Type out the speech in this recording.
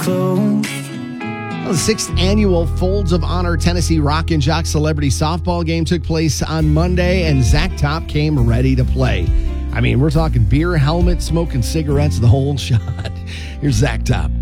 close. The 6th annual Folds of Honor Tennessee Rock and Jock Celebrity Softball game took place on Monday, and Zach Top came ready to play. I mean, we're talking beer, helmet, smoking cigarettes, the whole shot. Here's Zach Top.